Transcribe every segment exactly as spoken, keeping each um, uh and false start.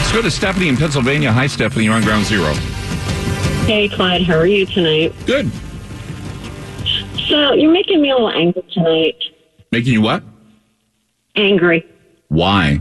Let's go to Stephanie in Pennsylvania. Hi, Stephanie. You're on Ground Zero. Hey, Clyde. How are you tonight? Good. So, you're making me a little angry tonight. Making you what? Angry. Why?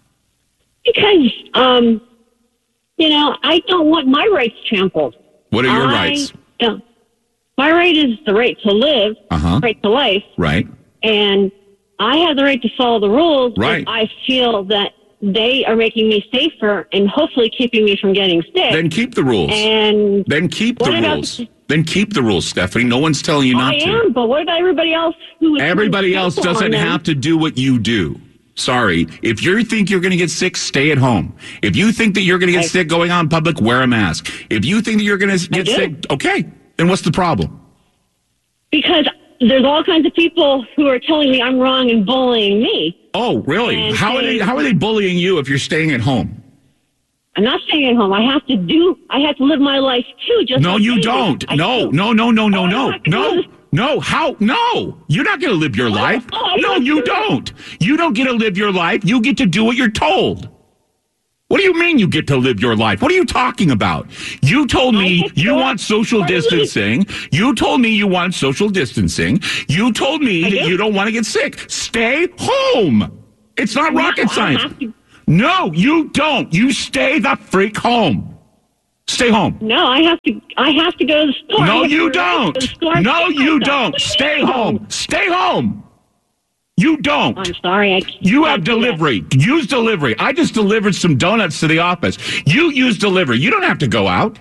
Because, um, you know, I don't want my rights trampled. What are your I rights? Don't. My right is the right to live, Uh-huh. right to life, Right. and I have the right to follow the rules Right. if I feel that they are making me safer and hopefully keeping me from getting sick. Then keep the rules. And Then keep the what about rules. the- Then keep the rules, Stephanie. No one's telling you not I to. am, but what about everybody else who is Everybody else trample on doesn't them? have to do what you do. Sorry. If you think you're going to get sick, stay at home. If you think that you're going to get I- sick going out in public, wear a mask. If you think that you're going to get do. sick, okay. Then what's the problem? Because there's all kinds of people who are telling me I'm wrong and bullying me. Oh, really? And How are say- they? How are they bullying you if you're staying at home? I'm not staying at home. I have to do. I have to live my life too. Just No, like you they do. don't. I No, do. no, no, no, no, Oh, no, I can no, do this. no. How? No, you're not going to live your life. oh, I No, want you to. don't. You don't get to live your life. You get to do what you're told. What do you mean you get to live your life? What are you talking about? You told me I get you to- want social What do you- distancing. You told me you want social distancing. You told me I that do. you don't want to get sick. Stay home. It's not No, rocket I science. have to- No, you don't. You stay the freak home. Stay home. No, I have to. I have to go to the store. I No, have you to go to the don't. store and No, pick you myself. don't. What do you Stay mean? home. Stay home. You don't. I'm sorry. I You I have can't do that. delivery. Use delivery. I just delivered some donuts to the office. You use delivery. You don't have to go out.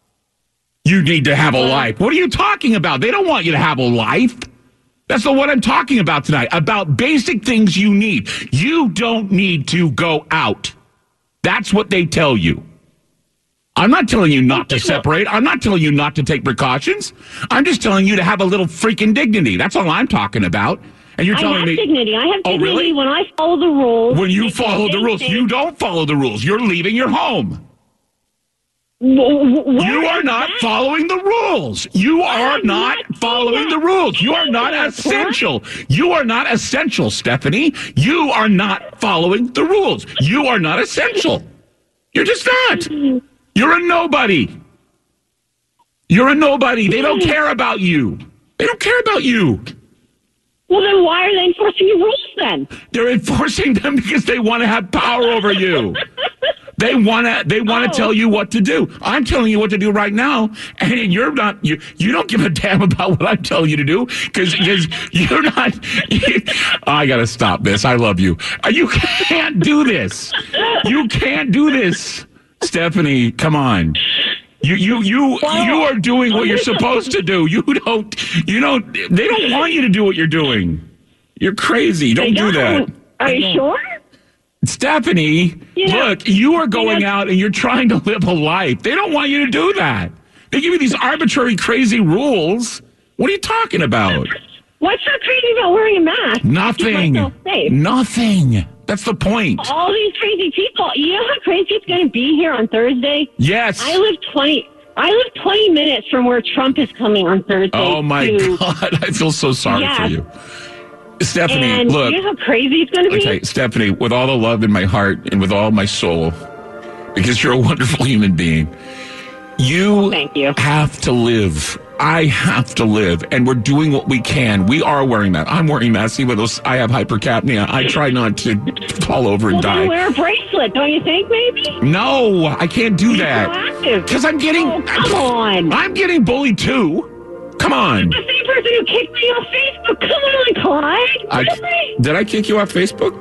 You need to have a life. What are you talking about? They don't want you to have a life. That's not what I'm talking about tonight. About basic things you need. You don't need to go out. That's what they tell you. I'm not telling you not to separate. I'm not telling you not to take precautions. I'm just telling you to have a little freaking dignity. That's all I'm talking about. And you're I telling have me dignity. I have Oh, dignity really? when I follow the rules. when you They follow the say rules, things- you don't follow the rules. You're leaving your home. W- w- where You are is not that? following the rules. You are I'm not not following saying the that. rules. You are not That's essential. You are not essential, Stephanie. You are not following the rules. You are not essential. You're just not. You're a nobody. You're a nobody. They don't care about you. They don't care about you. Well, then why are they enforcing the rules then? They're enforcing them because they want to have power over you. They want to. They want to Oh. tell you what to do. I'm telling you what to do right now, and you're not. You you don't give a damn about what I'm telling you to do because because you're not. I gotta stop this. I love you. Uh, You can't do this. You can't do this, Stephanie. Come on. You you you you are doing what you're supposed to do. You don't. You don't. They don't want you to do what you're doing. You're crazy. Don't They do that. don't. Are you sure? Stephanie, You know, look, you are going you know- out and you're trying to live a life. They don't want you to do that. They give you these arbitrary, crazy rules. What are you talking about? What's so crazy about wearing a mask? Keep Nothing. myself safe. Nothing. That's the point. All these crazy people. You know how crazy it's going to be here on Thursday? Yes. I live twenty. I live twenty minutes from where Trump is coming on Thursday. Oh, my to, God. I feel so sorry Yeah. for you. Stephanie, And look. you know how crazy it's going to be? Okay, Stephanie, with all the love in my heart and with all my soul, because you're a wonderful human being, you, Thank you. have to live. I have to live, and we're doing what we can. We are wearing masks. I'm wearing masks, even though I have hypercapnia. I try not to fall over and Well, die. then wear a bracelet, don't you think, maybe? No, I can't do Be that. proactive. Because I'm getting... Oh, come on. I'm getting bullied, too. Come on. The same person who kicked me off Facebook. Come on, Clyde. I, Really? did I kick you off Facebook?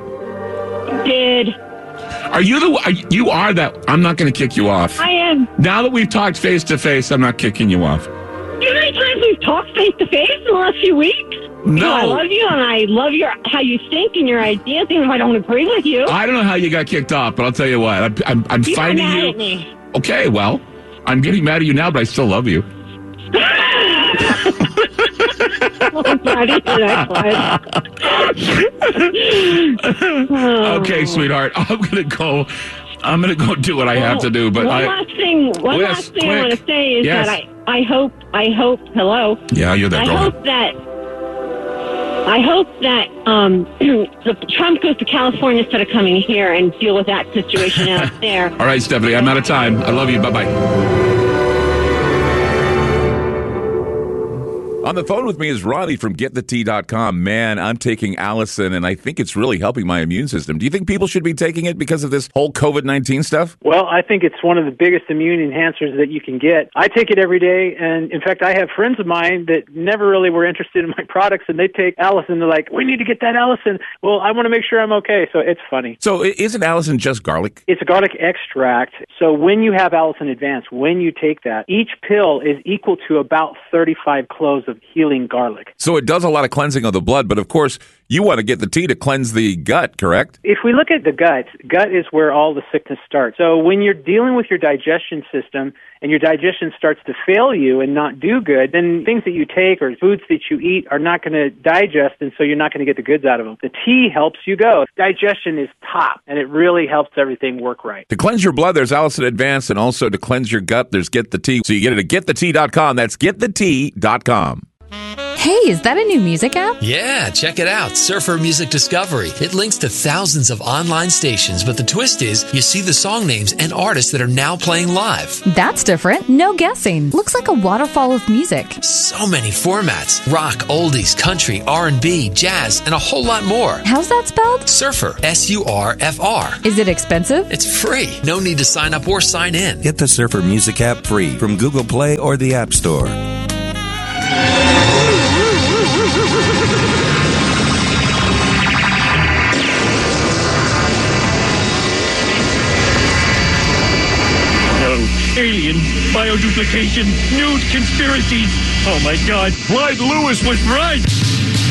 Did. Are you the... Are, you are that... I'm not going to kick you off. I am. Now that we've talked face to face, I'm not kicking you off. You know how many times we've talked face to face in the last few weeks? You know, I No. love you, and I love your how you think and your ideas, even if I don't agree with you. I don't know how you got kicked off, but I'll tell you what. I'm, I'm, I'm you got finding mad you. at me. Okay, well, I'm getting mad at you now, but I still love you. I'm sorry to hear that, Clyde. Oh. Okay, sweetheart. I'm gonna go. I'm gonna go do what I have to do. But one I. last thing, one Yes, last thing I want to quick. say is Yes. that I, I hope, I hope, hello, Yeah, you're there. I Go hope ahead. that I hope that um, Trump goes to California instead of coming here and deal with that situation out there. All right, Stephanie, I'm out of time. I love you. Bye-bye. On the phone with me is Ronnie from get the tea dot com. Man, I'm taking Allison, and I think it's really helping my immune system. Do you think people should be taking it because of this whole covid nineteen stuff? Well, I think it's one of the biggest immune enhancers that you can get. I take it every day, and in fact, I have friends of mine that never really were interested in my products, and they take Allison. They're like, we need to get that Allison. Well, I want to make sure I'm okay, so it's funny. So isn't Allison just garlic? It's a garlic extract. So when you have Allison Advanced, when you take that, each pill is equal to about thirty-five cloves of healing garlic. So it does a lot of cleansing of the blood, but of course, you want to get the tea to cleanse the gut, correct? If we look at the gut, gut is where all the sickness starts. So when you're dealing with your digestion system and your digestion starts to fail you and not do good, then things that you take or foods that you eat are not going to digest, and so you're not going to get the goods out of them. The tea helps you go. Digestion is top, and it really helps everything work right. To cleanse your blood, there's Allison Advanced, and also to cleanse your gut, there's Get the Tea. So you get it at get the tea dot com. That's get the tea dot com. Hey, is that a new music app? Yeah, check it out. Surfer Music Discovery. It links to thousands of online stations, but the twist is you see the song names and artists that are now playing live. That's different. No guessing. Looks like a waterfall of music. So many formats. Rock, oldies, country, R and B, jazz, and a whole lot more. How's that spelled? Surfer. S U R F R. Is it expensive? It's free. No need to sign up or sign in. Get the Surfer Music app free from Google Play or the App Store. Alien, bioduplication, nude conspiracies. Oh my God, Clyde Lewis was right.